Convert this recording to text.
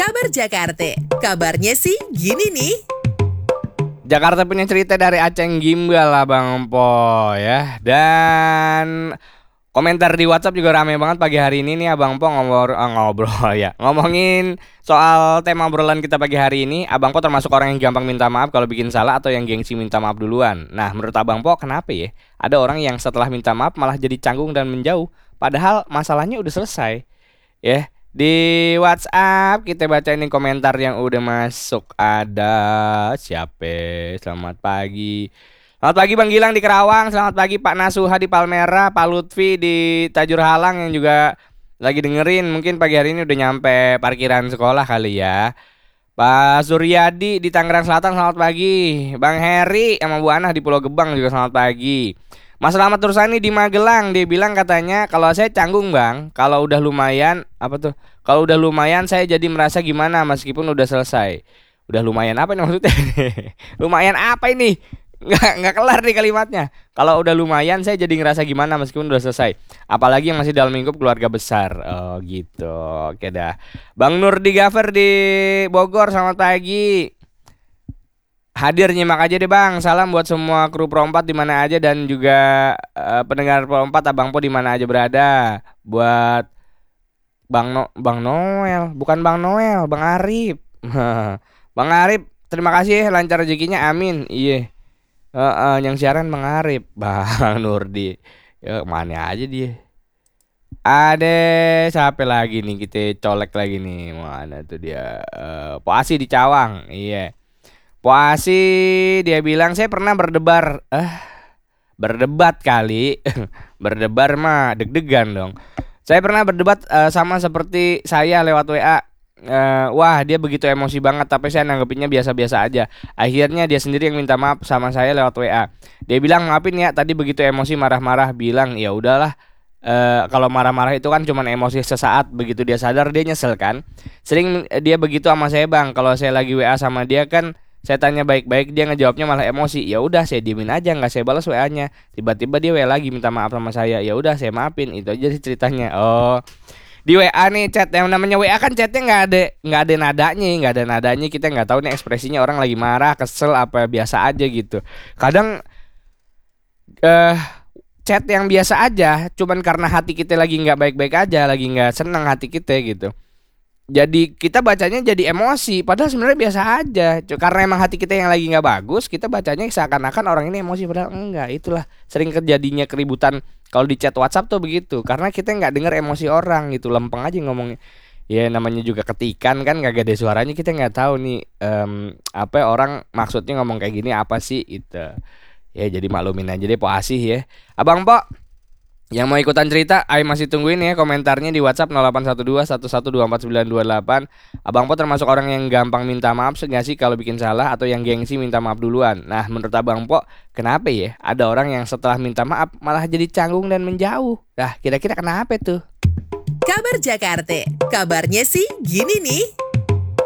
Kabar Jakarta, kabarnya sih gini nih. Jakarta punya cerita dari Aceng Gimbal lah Bang Po ya. Dan komentar di WhatsApp juga rame banget pagi hari ini nih Abang Po ngobrol ya. Ngomongin soal tema obrolan kita pagi hari ini. Abang Po termasuk orang yang gampang minta maaf kalau bikin salah atau yang gengsi minta maaf duluan. Nah menurut Abang Po kenapa ya ada orang yang setelah minta maaf malah jadi canggung dan menjauh, padahal masalahnya udah selesai ya. Di WhatsApp kita baca ini komentar yang udah masuk. Ada siapa? Selamat pagi. Selamat pagi Bang Gilang di Kerawang. Selamat pagi Pak Nasuha di Palmera, Pak Lutfi di Tajur Halang yang juga lagi dengerin. Mungkin pagi hari ini udah nyampe parkiran sekolah kali ya. Pak Suryadi di Tangerang Selatan selamat pagi. Bang Heri sama Bu Anah di Pulau Gebang juga selamat pagi. Mas Slamet Tursani di Magelang, dia bilang katanya kalau saya canggung Bang, kalau udah lumayan apa tuh? Kalau udah lumayan saya jadi merasa gimana meskipun udah selesai. Udah lumayan apa nih maksudnya? Lumayan apa ini? Nggak kelar nih kalimatnya. Kalau udah lumayan saya jadi ngerasa gimana meskipun udah selesai. Apalagi yang masih dalam lingkup keluarga besar. Oh gitu. Oke dah. Bang Nur di Gaver di Bogor selamat pagi. Hadir nyimak aja deh Bang. Salam buat semua kru Pro 4 di mana aja dan juga pendengar Pro 4 Abang Po di mana aja berada. Buat Bang Noel, bukan Bang Noel, Bang Arif. Bang Arif, terima kasih lancar rezekinya, amin. Iya. Yang siaran Bang Arif, Bang Nurdi. Ya, mana aja dia. Ada siapa lagi nih kita colek lagi nih. Mana tuh dia? Poasi di Cawang. Iya. Poasi dia bilang saya pernah berdebar. Berdebat kali. Berdebar mah deg-degan dong. Saya pernah berdebat sama seperti saya lewat WA. Wah dia begitu emosi banget tapi saya nanggepinnya biasa-biasa aja. Akhirnya dia sendiri yang minta maaf sama saya lewat WA. Dia bilang maafin ya tadi begitu emosi marah-marah. Bilang ya udahlah. Kalau marah-marah itu kan cuma emosi sesaat. Begitu dia sadar dia nyesel kan. Sering dia begitu sama saya Bang. Kalau saya lagi WA sama dia kan saya tanya baik-baik dia ngejawabnya malah emosi. Ya udah saya diemin aja nggak saya balas WA-nya. Tiba-tiba dia WA lagi minta maaf sama saya. Ya udah saya maafin. Itu aja sih ceritanya. Oh di WA nih chat yang namanya WA kan chatnya nggak ada nadanya kita nggak tahu nih ekspresinya orang lagi marah kesel apa biasa aja gitu. Kadang chat yang biasa aja cuman karena hati kita lagi nggak baik-baik aja lagi nggak senang hati kita gitu. Jadi kita bacanya jadi emosi padahal sebenarnya biasa aja. Karena emang hati kita yang lagi nggak bagus, kita bacanya seakan-akan orang ini emosi padahal enggak. Itulah sering kejadiannya keributan kalau di chat WhatsApp tuh begitu. Karena kita nggak dengar emosi orang gitu, lempeng aja ngomongnya. Ya namanya juga ketikan kan nggak ada suaranya, kita nggak tahu nih apa orang maksudnya ngomong kayak gini apa sih itu. Ya jadi maklumin aja deh Po Asih ya. Abang Po yang mau ikutan cerita, ayo masih tungguin ya komentarnya di WhatsApp 081211249228. Abang Po termasuk orang yang gampang minta maaf nggak sih kalau bikin salah atau yang gengsi minta maaf duluan? Nah menurut Abang Po, kenapa ya ada orang yang setelah minta maaf malah jadi canggung dan menjauh? Nah kira-kira kenapa tuh? Kabar Jakarta, kabarnya sih gini nih.